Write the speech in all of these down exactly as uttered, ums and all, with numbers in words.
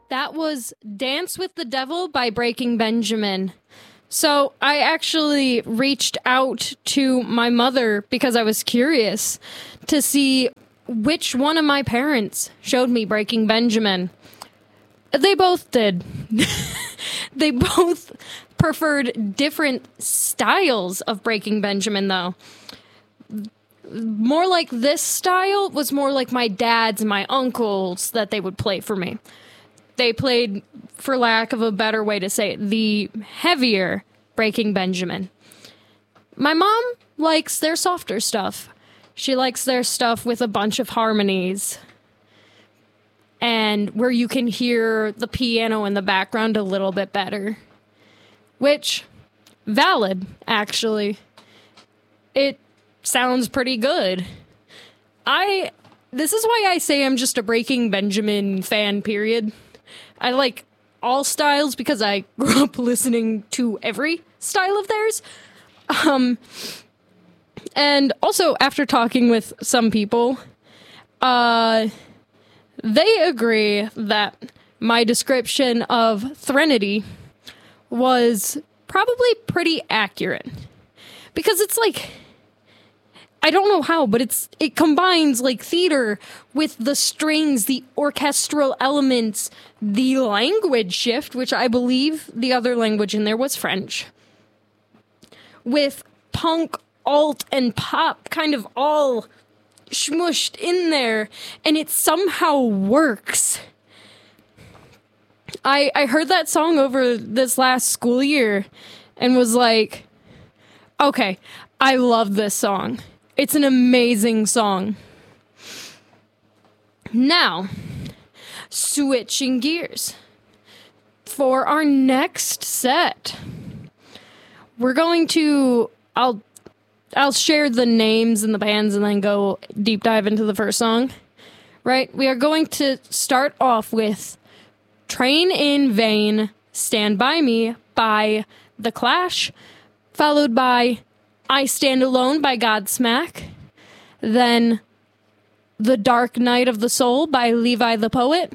That was Dance with the Devil by Breaking Benjamin. So I actually reached out to my mother because I was curious to see which one of my parents showed me Breaking Benjamin. They both did. They both preferred different styles of Breaking Benjamin, though. More like this style was more like my dad's and my uncle's that they would play for me. They played, for lack of a better way to say it, the heavier Breaking Benjamin. My mom likes their softer stuff. She likes their stuff with a bunch of harmonies and where you can hear the piano in the background a little bit better. Which, valid, actually. It sounds pretty good. I, this is why I say I'm just a Breaking Benjamin fan, period. I like all styles because I grew up listening to every style of theirs. Um, and also, after talking with some people, uh, they agree that my description of Threnody was probably pretty accurate. Because it's like, I don't know how, but it's it combines like theater with the strings, the orchestral elements, the language shift, which I believe the other language in there was French, with punk, alt, and pop kind of all smushed in there, and it somehow works. I I heard that song over this last school year and was like, okay, I love this song. It's an amazing song. Now, switching gears. For our next set, we're going to, I'll I'll share the names and the bands and then go deep dive into the first song. Right? We are going to start off with Train in Vain, Stand By Me by The Clash, followed by I Stand Alone by Godsmack, then The Dark Night of the Soul by Levi the Poet,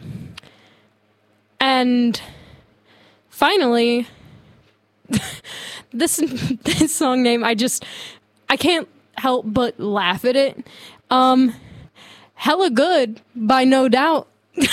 and finally, this this song name, I just, I can't help but laugh at it. Um, Hella Good by No Doubt.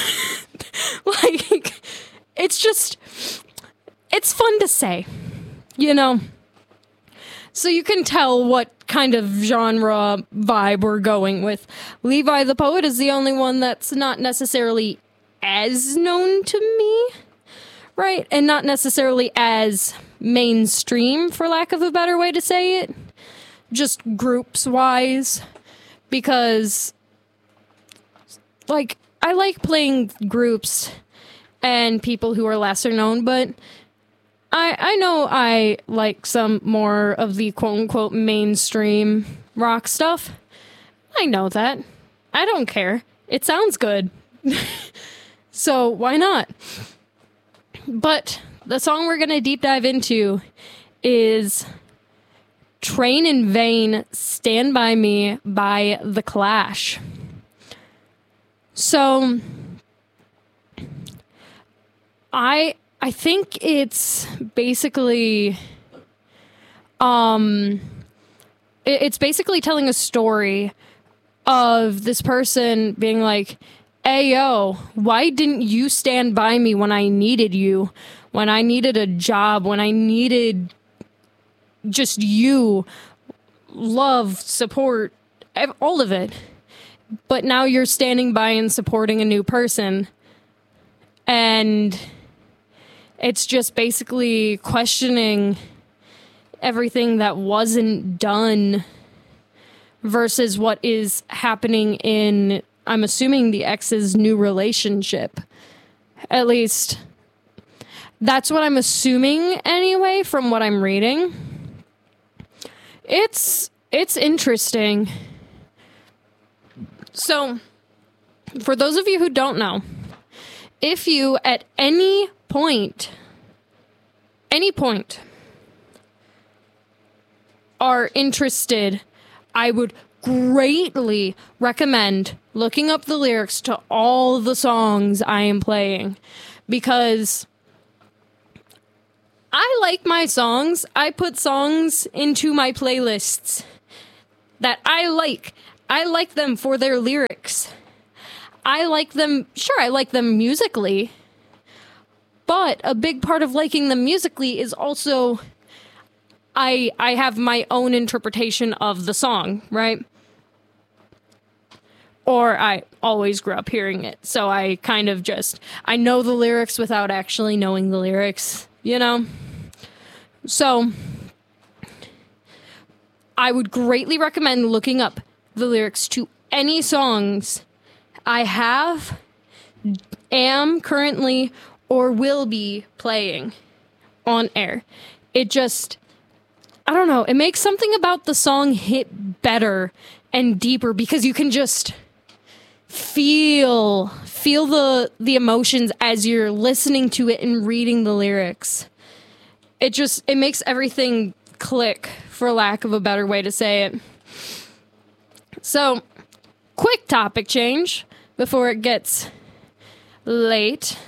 Like, it's just, it's fun to say, you know? So you can tell what kind of genre vibe we're going with. Levi the Poet is the only one that's not necessarily as known to me, right? And not necessarily as mainstream, for lack of a better way to say it. Just groups-wise. Because, like, I like playing groups and people who are lesser known, but I, I know I like some more of the quote-unquote mainstream rock stuff. I know that. I don't care. It sounds good. So why not? But the song we're going to deep dive into is Train in Vain, Stand By Me by The Clash. So I... I think it's basically, um, it's basically telling a story of this person being like, hey, yo, why didn't you stand by me when I needed you, when I needed a job, when I needed just you, love, support, all of it. But now you're standing by and supporting a new person. And it's just basically questioning everything that wasn't done versus what is happening in, I'm assuming, the ex's new relationship. At least, that's what I'm assuming anyway, from what I'm reading. It's, it's interesting. So, for those of you who don't know, if you at any point, any point, are interested, I would greatly recommend looking up the lyrics to all the songs I am playing, because I like my songs. I put songs into my playlists that I like. I like them for their lyrics. I like them, sure, I like them musically, but a big part of liking them musically is also I I have my own interpretation of the song, right? Or I always grew up hearing it, so I kind of just, I know the lyrics without actually knowing the lyrics, you know? So, I would greatly recommend looking up the lyrics to any songs I have, am currently, or will be playing on air. It just, I don't know, it makes something about the song hit better and deeper because you can just feel feel the the emotions as you're listening to it and reading the lyrics. It just, it makes everything click, for lack of a better way to say it. So, quick topic change before it gets late,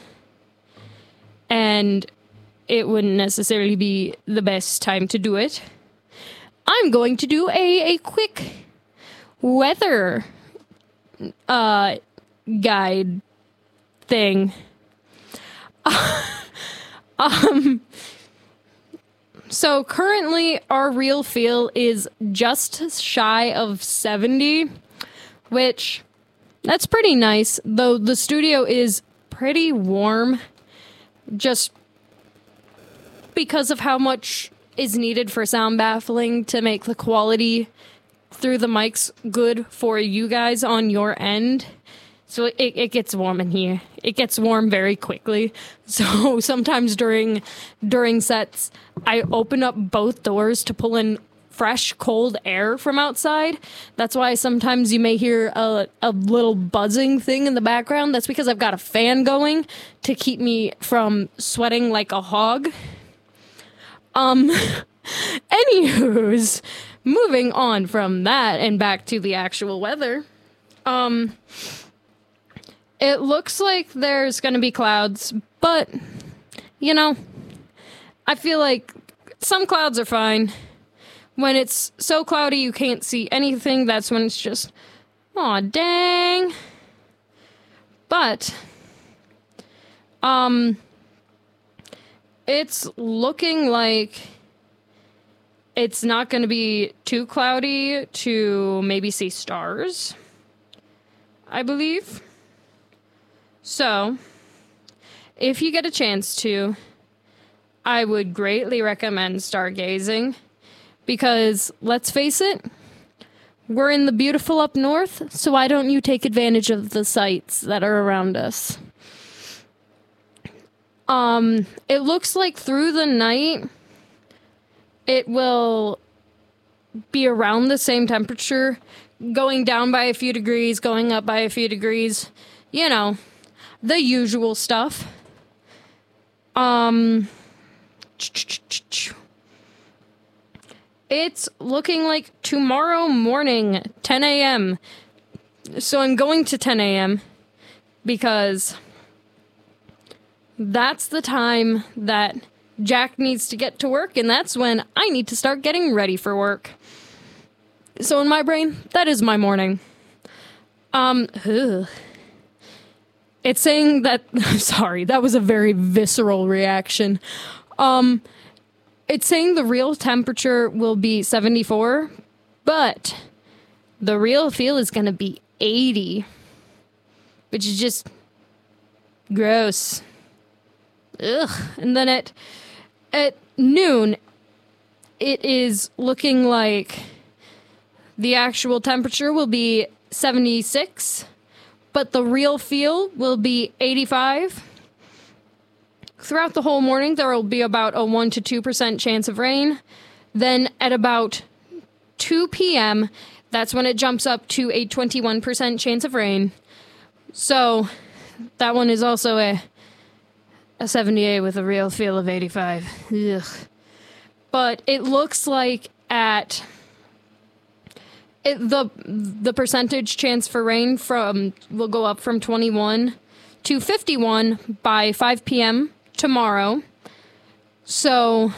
and it wouldn't necessarily be the best time to do it. I'm going to do a, a quick weather uh, guide thing. um, so currently our real feel is just shy of seventy, which that's pretty nice, though the studio is pretty warm just because of how much is needed for sound baffling to make the quality through the mics good for you guys on your end. So it, it gets warm in here. It gets warm very quickly. So sometimes during during sets, I open up both doors to pull in fresh, cold air from outside. That's why sometimes you may hear a, a little buzzing thing in the background. That's because I've got a fan going to keep me from sweating like a hog. Um, anywho's, moving on from that and back to the actual weather. Um, it looks like there's going to be clouds, but, you know, I feel like some clouds are fine. When it's so cloudy you can't see anything, that's when it's just, aw, dang. But, um, it's looking like it's not going to be too cloudy to maybe see stars, I believe. So, if you get a chance to, I would greatly recommend stargazing. Because, let's face it, we're in the beautiful up north, so why don't you take advantage of the sights that are around us? Um, it looks like through the night, it will be around the same temperature, going down by a few degrees, going up by a few degrees. You know, the usual stuff. Um... It's looking like tomorrow morning, ten a.m. So I'm going to ten a.m. because that's the time that Jack needs to get to work, and that's when I need to start getting ready for work. So in my brain, that is my morning. Um, ugh. It's saying that, sorry, that was a very visceral reaction. Um... It's saying the real temperature will be seventy-four, but the real feel is going to be eighty, which is just gross. Ugh. And then at, at noon, it is looking like the actual temperature will be seventy-six, but the real feel will be eighty-five. Throughout the whole morning, there will be about a one to two percent chance of rain. Then at about two p.m., that's when it jumps up to a twenty-one percent chance of rain. So that one is also a a seventy-eight with a real feel of eighty-five. Ugh. But it looks like at It, the the percentage chance for rain from will go up from twenty-one to fifty-one by five p.m. tomorrow. So,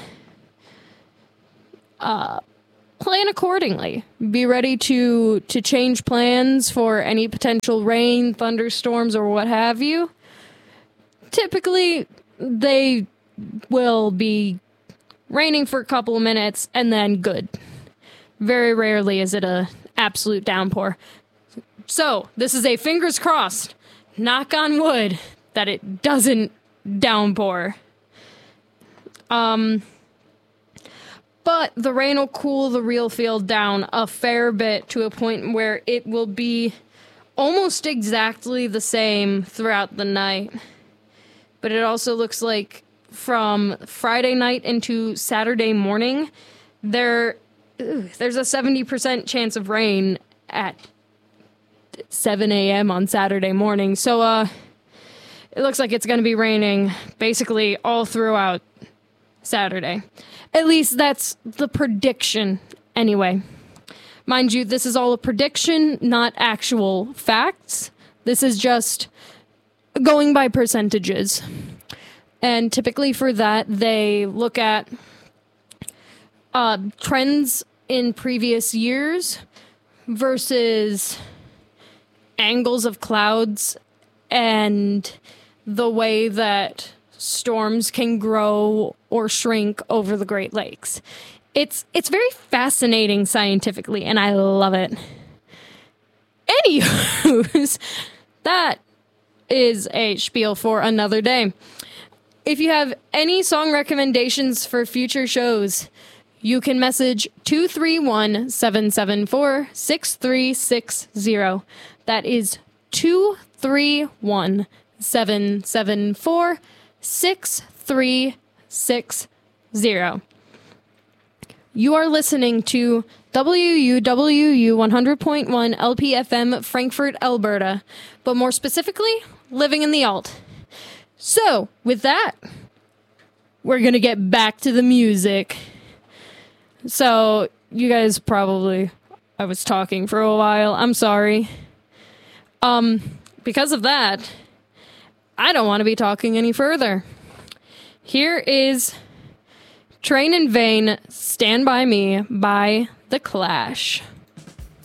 uh, plan accordingly. Be ready to to change plans for any potential rain, thunderstorms, or what have you. Typically, they will be raining for a couple of minutes and then good. Very rarely is it a absolute downpour. So, this is a fingers crossed, knock on wood, that it doesn't downpour. Um, but the rain will cool the real field down a fair bit to a point where it will be almost exactly the same throughout the night. But it also looks like from Friday night into Saturday morning, there there's a seventy percent chance of rain at seven a.m. on Saturday morning. So uh, it looks like it's going to be raining basically all throughout Saturday. At least that's the prediction anyway. Mind you, this is all a prediction, not actual facts. This is just going by percentages. And typically for that, they look at uh, trends in previous years versus angles of clouds and the way that storms can grow or shrink over the Great Lakes. It's it's very fascinating scientifically, and I love it. Anywho, that is a spiel for another day. If you have any song recommendations for future shows, you can message two three one, seven seven four, six three six zero. That is two three one, seven seven four, six three six zero. You are listening to W U W U one hundred point one L P F M Frankfurt, Alberta, but more specifically, living in the Alt. So, with that, we're going to get back to the music. So, you guys probably, I was talking for a while. I'm sorry. Um, because of that, I don't want to be talking any further. Here is Train in Vain, Stand By Me by The Clash.